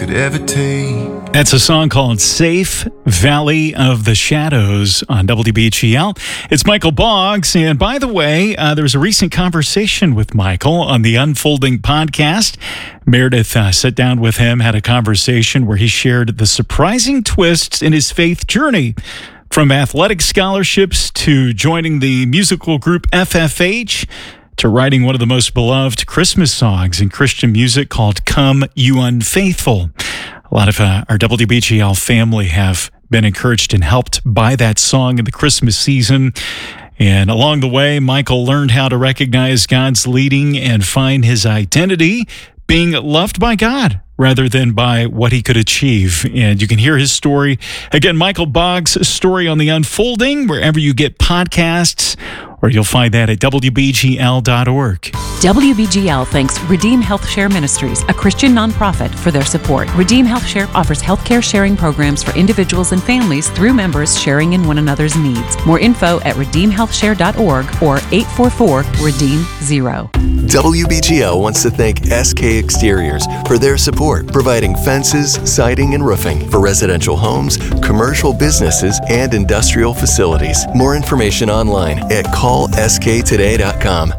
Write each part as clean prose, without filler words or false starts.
could ever take. That's a song called Safe Valley of the Shadows on WBGL. It's Michael Boggs. And by the way, there was a recent conversation with Michael on the Unfolding podcast. Meredith sat down with him, had a conversation where he shared the surprising twists in his faith journey, from athletic scholarships to joining the musical group FFH, to writing one of the most beloved Christmas songs in Christian music called Come You Unfaithful. A lot of our WBGL family have been encouraged and helped by that song in the Christmas season. And along the way, Michael learned how to recognize God's leading and find his identity being loved by God rather than by what he could achieve. And you can hear his story. Again, Michael Boggs' story on The Unfolding, wherever you get podcasts, or you'll find that at WBGL.org. WBGL thanks Redeem Health Share Ministries, a Christian nonprofit, for their support. Redeem Health Share offers healthcare sharing programs for individuals and families through members sharing in one another's needs. More info at redeemhealthshare.org or 844-REDEEM-0. WBGL wants to thank SK Exteriors for their support, providing fences, siding, and roofing for residential homes, commercial businesses, and industrial facilities. More information online at callsktoday.com.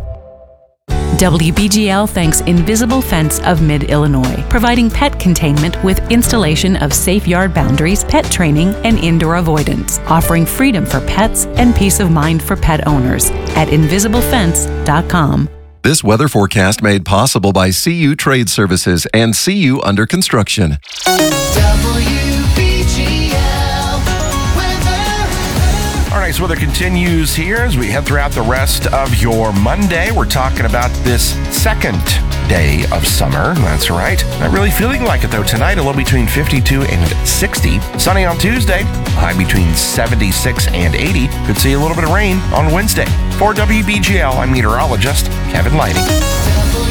WBGL thanks Invisible Fence of Mid-Illinois, providing pet containment with installation of safe yard boundaries, pet training, and indoor avoidance, offering freedom for pets and peace of mind for pet owners at invisiblefence.com. This weather forecast made possible by CU Trade Services and CU Under Construction. All right, so weather continues here as we head throughout the rest of your Monday. We're talking about this second day of summer. That's right. Not really feeling like it, though. Tonight, a low between 52 and 60. Sunny on Tuesday, high between 76 and 80. Could see a little bit of rain on Wednesday. For WBGL, I'm meteorologist Kevin Lighting.